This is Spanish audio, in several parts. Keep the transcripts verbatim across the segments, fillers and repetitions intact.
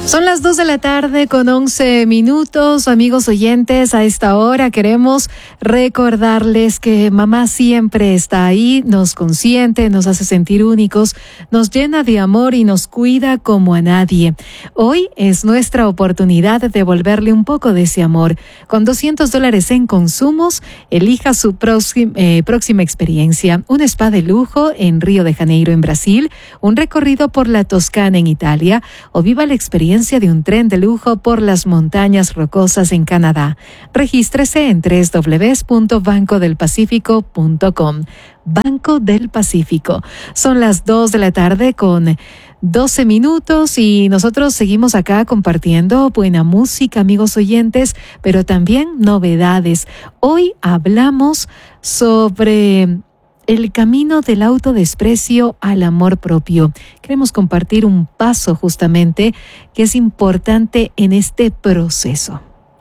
Son las dos de la tarde con once minutos. Amigos oyentes, a esta hora queremos recordarles que mamá siempre está ahí, nos consiente, nos hace sentir únicos, nos llena de amor y nos cuida como a nadie. Hoy es nuestra oportunidad de devolverle un poco de ese amor. Con doscientos dólares en consumos, elija su próxima, eh, próxima experiencia. Un spa de lujo en Río de Janeiro, en Brasil, un recorrido por la Toscana, en Italia, o viva la experiencia de un tren de lujo por las montañas rocosas en Canadá. Regístrese en doble u doble u doble u punto banco del pacífico punto com. Banco del Pacífico. Son las dos de la tarde con doce minutos y nosotros seguimos acá compartiendo buena música, amigos oyentes, pero también novedades. Hoy hablamos sobre el camino del autodesprecio al amor propio. Queremos compartir un paso justamente que es importante en este proceso.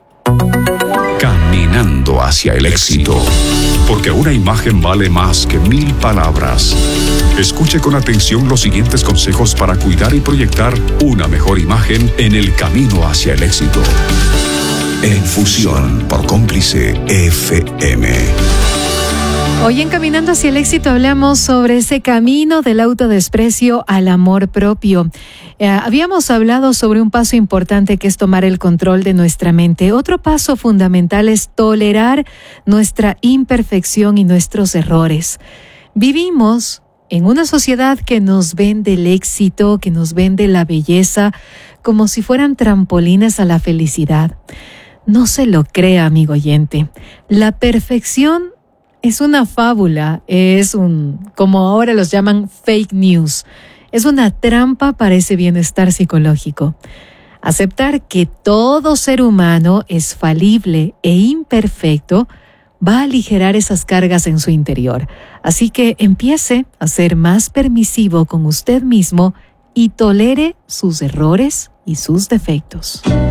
Caminando hacia el éxito, porque una imagen vale más que mil palabras. Escuche con atención los siguientes consejos para cuidar y proyectar una mejor imagen en el camino hacia el éxito. En Fusión por Cómplice F M. Hoy en Caminando hacia el éxito hablamos sobre ese camino del autodesprecio al amor propio. Eh, habíamos hablado sobre un paso importante que es tomar el control de nuestra mente. Otro paso fundamental es tolerar nuestra imperfección y nuestros errores. Vivimos en una sociedad que nos vende el éxito, que nos vende la belleza, como si fueran trampolines a la felicidad. No se lo crea, amigo oyente. La perfección es una fábula, es un, como ahora los llaman, fake news. Es una trampa para ese bienestar psicológico. Aceptar que todo ser humano es falible e imperfecto va a aligerar esas cargas en su interior. Así que empiece a ser más permisivo con usted mismo y tolere sus errores y sus defectos.